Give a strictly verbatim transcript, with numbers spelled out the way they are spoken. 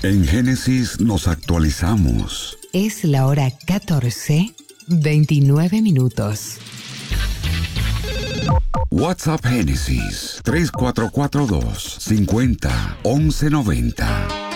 En Génesis nos actualizamos. Es la hora catorce, veintinueve minutos. WhatsApp Génesis tres cuatro cuatro dos, cincuenta, once noventa.